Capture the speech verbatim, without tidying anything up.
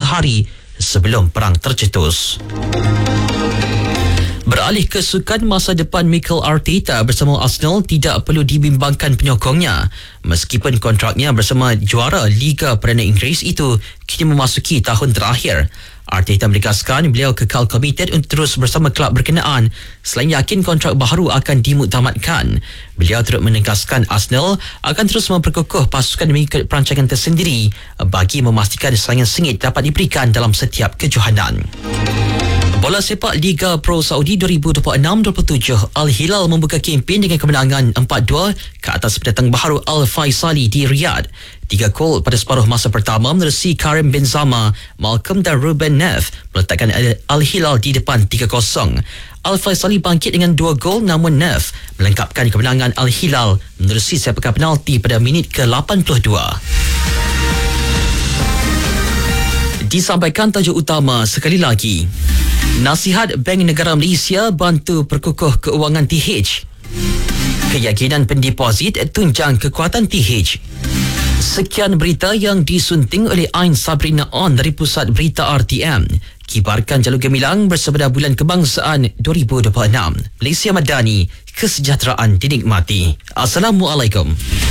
sehari sebelum perang tercetus. Beralih ke sukan, masa depan Mikel Arteta bersama Arsenal tidak perlu dibimbangkan penyokongnya. Meskipun kontraknya bersama juara Liga Perdana Inggeris itu kini memasuki tahun terakhir, Arteta menegaskan beliau kekal komited untuk terus bersama kelab berkenaan selain yakin kontrak baharu akan dimuktamadkan. Beliau turut menegaskan Arsenal akan terus memperkukuh pasukan mengikut perancangan tersendiri bagi memastikan serangan sengit dapat diberikan dalam setiap kejohanan. Bola sepak Liga Pro Saudi dua ribu dua puluh enam dua puluh tujuh, Al Hilal membuka kempen dengan kemenangan empat dua ke atas pendatang baharu Al Faisali di Riyadh. Tiga gol pada separuh masa pertama menerusi Karim Benzema, Malcolm dan Ruben Neves meletakkan Al Hilal di depan tiga kosong. Al Faisali bangkit dengan dua gol, namun Neves melengkapkan kemenangan Al Hilal menerusi sepakan penalti pada minit ke lapan puluh dua. Disampaikan tajuk utama sekali lagi. Nasihat Bank Negara Malaysia bantu perkukuh keuangan T H. Keyakinan pendeposit tunjang kekuatan T H. Sekian berita yang disunting oleh Ain Sabrina On dari Pusat Berita R T M. Kibarkan jalur gemilang bersabda Bulan Kebangsaan dua ribu dua puluh enam. Malaysia Madani, kesejahteraan dinikmati. Assalamualaikum.